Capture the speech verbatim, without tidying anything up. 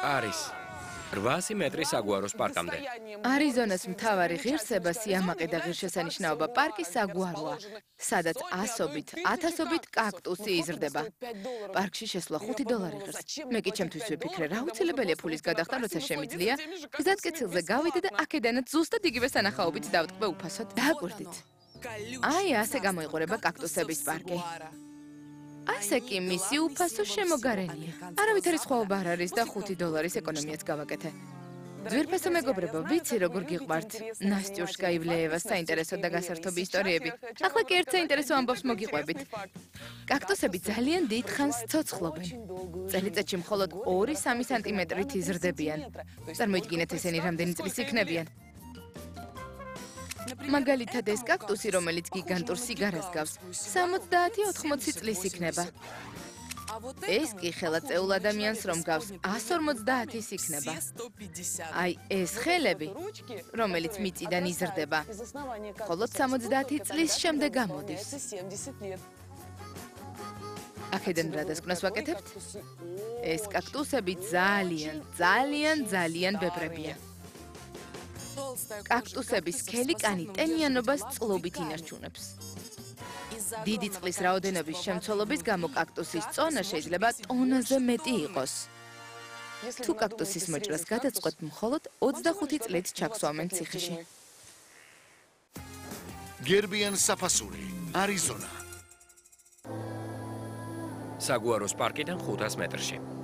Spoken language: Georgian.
არის რვასი მეტრი საგუაროს პარკამდე. არიზონას მთავარი ღირსება სიამაყე და ღირსშესანიშნაობა პარკის საგუაროა, სადაც ასობით, ათასობით კაქტუსი იზრდება. პარკში შესვლა ხუთი დოლარი ღირს. მე კი ჩემთვის ვიფიქრე, რა უცილებელია ფულის გადახდა, როცა შემიძლია, გზატკეცილზე გავიდე და აქედანაც ზუსტად იგივე სანახაობით დავტკბე უფასოდ. დააკვირდით. აი, ასე გამოიყურება კაქტუსების პარკი. ასე კი მისი უფასო შემოგარენია. არავითარი სხვაობა არ არის და ხუთი დოლარის ეკონომიაც გავაკეთე. ძვირფასო მეგობრებო, ვიცი როგორ გიყვართ ნასტიუშკა ივლეევას საინტერესო და გასართობი ისტორიები. ახლა კი ერთ საინტერესო ამბავს მოგიყვებით. კაქტუსები ძალიან დიდ ხანს ცოცხლობენ. წელიწადში მხოლოდ ორი სამი სანტიმეტრით იზრდებიან. წარმოიდგინეთ ესენი რამდენი წლის იქნებიან. მაგალითად ეს კაქტუსი, რომელიც გიგანტურ სიგარას გავს, სამოცდაათი ოთხმოცი წლის იქნება. ეს კი ხელაწეულ ადამიანს რომ გავს, ასი ორმოცდაათის იქნება. აი, ეს ხელები, რომელიც მიწიდან იზრდება, მხოლოდ სამოცდაათი წლის შემდეგ გამოდის. აქედან რა დასკვნას ვაკეთებთ? ეს კაქტუსები ძალიან, ძალიან, ძალიან ბებრებია. კაქტუსების სქელი კანი ტენიანობას წყლობით ინარჩუნებს. დიდი წყლის რაოდენობის შემცველობის გამო კაქტუსის წონა შეიძლება ტონაზე მეტი იყოს. თუ კაქტუსის მოჭრას გადაწყვეტ, მხოლოდ ოცდახუთი წლით ჩაგვსვამენ ციხეში. გერბიან საფასური, არიზონა. საგუაროს პარკიდან ხუთას მეტრში.